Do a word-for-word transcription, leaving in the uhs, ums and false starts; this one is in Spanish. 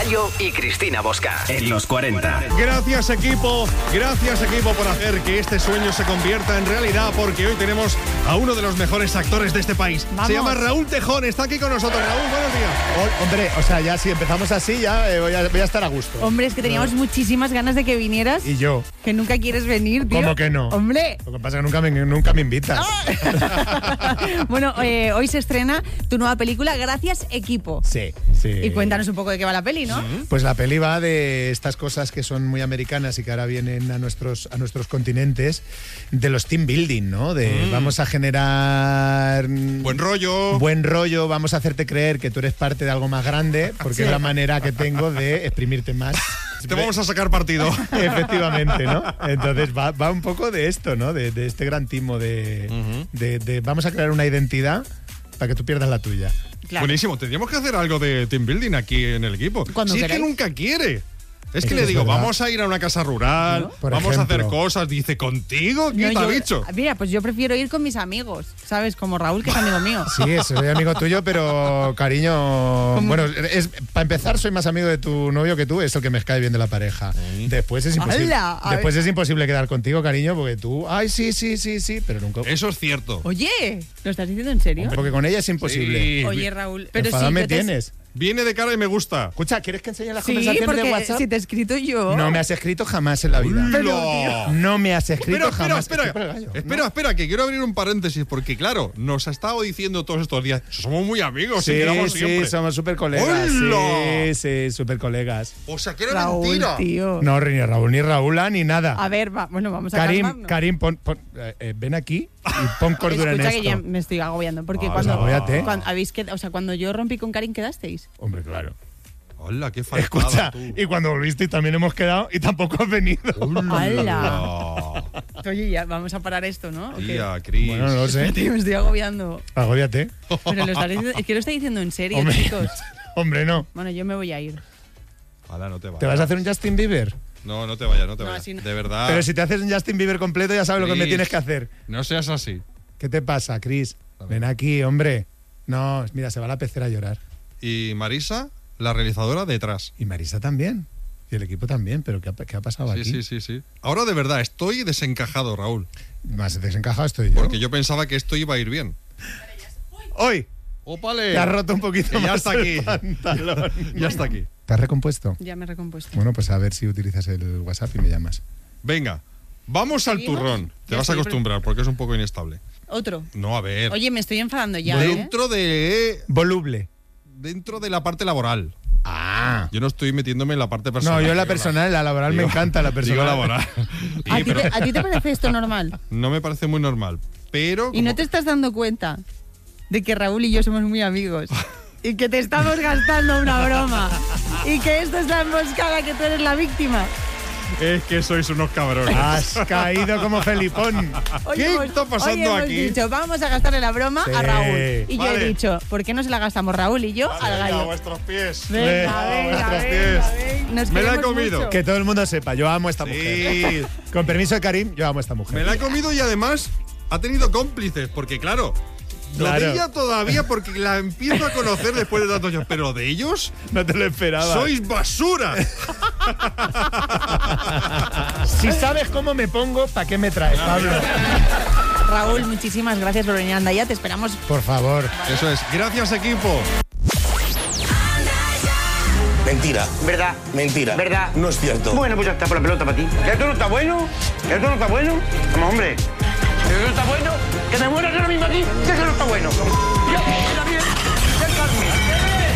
Bayo y Cristina Bosca. En los cuarenta. Gracias, equipo. Gracias, equipo, por hacer que este sueño se convierta en realidad, porque hoy tenemos a uno de los mejores actores de este país. Vamos. Se llama Raúl Tejón. Está aquí con nosotros. Raúl, buenos días. Oh, hombre, o sea, ya si empezamos así, ya eh, voy, a, voy a estar a gusto. Hombre, es que teníamos no. muchísimas ganas de que vinieras. Y yo. Que nunca quieres venir, tío. ¿Cómo que no? Hombre. Lo que pasa es que nunca me, nunca me invitas. Bueno, eh, hoy se estrena tu nueva película, Gracias, equipo. Sí, sí. Y cuéntanos un poco de qué va la peli, ¿no? Pues la peli va de estas cosas que son muy americanas y que ahora vienen a nuestros, a nuestros continentes, de los team building, ¿no? De mm. vamos a generar... Buen rollo. Buen rollo, vamos a hacerte creer que tú eres parte de algo más grande, porque sí. es la manera que tengo de exprimirte más. Te vamos a sacar partido. Efectivamente, ¿no? Entonces va, va un poco de esto, ¿no? De, de este gran timo de, uh-huh. de, de vamos a crear una identidad para que tú pierdas la tuya. Claro. Buenísimo, tendríamos que hacer algo de team building aquí en el equipo. Cuando si queráis. Es que nunca quiere. Es que Eso le digo, es vamos a ir a una casa rural, ¿no? vamos ejemplo. a hacer cosas. Dice, ¿contigo? ¿Qué No, te ha yo, dicho? Mira, pues yo prefiero ir con mis amigos, ¿sabes? Como Raúl, que es amigo mío. Sí, soy amigo tuyo, pero cariño... ¿Cómo? Bueno, es, para empezar, soy más amigo de tu novio que tú, es el que me cae bien de la pareja. Sí. Después es imposible. ¡Hala! Después es imposible quedar contigo, cariño, porque tú... Ay, sí, sí, sí, sí, pero nunca... Eso es cierto. Oye, ¿lo estás diciendo en serio? Porque con ella es imposible. Sí. Oye, Raúl, pero Enfadado sí, me yo te... tienes. Viene de cara y me gusta. Escucha, ¿quieres que enseñe las sí, conversaciones de WhatsApp? Si te he escrito yo. No me has escrito jamás en la vida. Pero, no me has escrito espera, jamás. Espera, espera, gallo, espera, ¿no? espera, que quiero abrir un paréntesis, porque claro, nos ha estado diciendo todos estos días, somos muy amigos, sí, y quedamos sí, siempre. somos súper colegas. Sí, sí, súper colegas. O sea, que era Raúl, mentira. Tío. No, ni Raúl, ni Raúla, ni nada. A ver, va, bueno, vamos a Karim, calmarnos. Karim, pon, pon, eh, eh, ven aquí y pon cordura en Escucha esto. que ya me estoy agobiando, porque Ah, cuando, agóbiate. cuando habéis quedado, o sea, cuando yo rompí con Karim, ¿quedasteis? Hombre, claro. Hola, qué faltada. Escucha, tú. y cuando volviste también hemos quedado y tampoco has venido. ¡Hala! Oye, ya, vamos a parar esto, ¿no? ¿O qué? Tía, Cris. Bueno, no lo sé. Tío, me estoy agobiando. Agóbiate. Pero lo está diciendo, es que lo está diciendo en serio, Hombre, chicos. hombre, no. Bueno, yo me voy a ir. Hala, no te vayas. ¿Te vas a hacer un Justin Bieber? No, no te vayas, no te No, vayas. así no. De verdad. Pero si te haces un Justin Bieber completo ya sabes lo que me Cris, tienes que hacer. No seas así. ¿Qué te pasa, Chris? Ven aquí, hombre. No, mira, se va la pecera a llorar. Y Marisa, la realizadora, detrás. Y Marisa también. Y el equipo también, pero ¿qué ha, qué ha pasado Sí, aquí? sí, sí, sí. Ahora de verdad, estoy desencajado, Raúl. Más desencajado estoy yo. Porque yo pensaba que esto iba a ir bien. ¡Hoy! ¡Ópale! Te has roto un poquito Que más ya está el aquí. pantalón. Ya está aquí. ¿Te has recompuesto? Ya me he recompuesto. Bueno, pues a ver si utilizas el WhatsApp y me llamas. Venga, vamos al ¿Seguimos? turrón. Te Ya vas a estoy, acostumbrar porque es un poco inestable. Otro. No, a ver. Oye, me estoy enfadando ya, ¿eh? dentro de Voluble. dentro de la parte laboral. Ah. Yo no estoy metiéndome en la parte personal. No, yo en la Digo, personal, la laboral digo, me encanta, la personal. Digo laboral. ¿A, Sí, ti pero te, ¿A ti te parece esto normal? no me parece muy normal. Pero ¿Y no como- te estás dando cuenta de que Raúl y yo somos muy amigos? Y que te estamos gastando una broma. Y que esto es la emboscada, que tú eres la víctima. es que sois unos cabrones. Has caído como Felipón. Hoy ¿Qué hemos- está pasando hoy hemos aquí? dicho, vamos a gastarle la broma Sí. a Raúl. Y yo Vale. he dicho, ¿por qué no se la gastamos Raúl y yo al Venga, a gallo? vuestros pies. Venga, Venga, venga, vuestros venga, pies. venga. Nos Me la he queremos comido. mucho. Que todo el mundo sepa, yo amo a esta Sí. mujer. Con permiso de Karim, yo amo a esta mujer. Me la he comido y además ha tenido cómplices, porque claro, Claro. lo de ella todavía porque la empiezo a conocer después de tantos años, pero de ellos No te lo esperaba. sois basura. Si sabes cómo me pongo, ¿para qué me traes, Pablo? Raúl, muchísimas gracias por venir a Andaya. Te esperamos. Por favor. Eso es. Gracias, equipo. Mentira. ¿Verdad? Mentira. ¿Verdad? No es cierto. Bueno, pues ya está por la pelota para ti. ¿Que esto no está bueno? ¿Que esto no está bueno? Vamos, hombre. ¿Que esto no está bueno? ¿Que me mueras ahora mismo aquí? ¿Que esto no está